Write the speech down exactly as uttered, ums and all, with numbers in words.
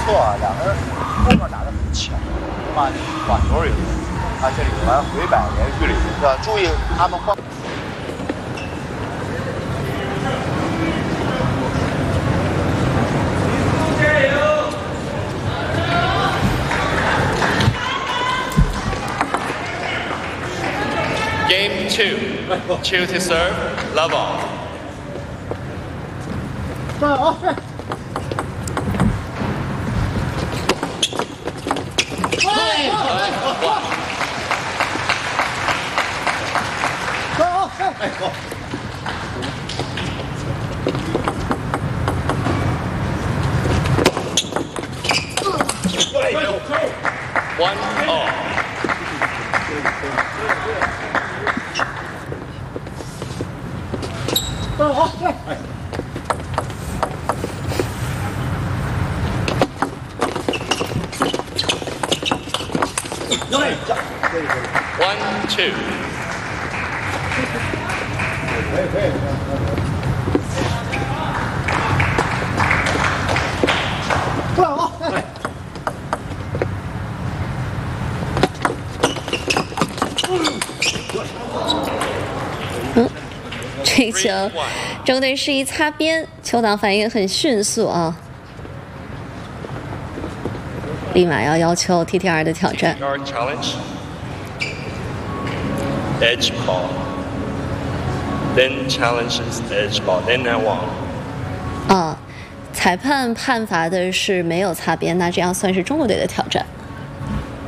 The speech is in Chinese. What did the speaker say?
错啊，两个人后面打得很巧，对吧？管球有啊，这里完回摆连续里，是吧？注意他们换。 Game two, two to serve, love all. 对哦，对。 哎，哇！ 对哦，哎，好。 One all. One two. Mm. 嗯，这球中队示意擦边，球党反应很迅速啊，立马要要求 T T R 的挑战。 Yard challenge. Edge ball. Then challenges edge ball. Then I won. 啊，裁判判罚的是没有擦边，那这样算是中国队的挑战。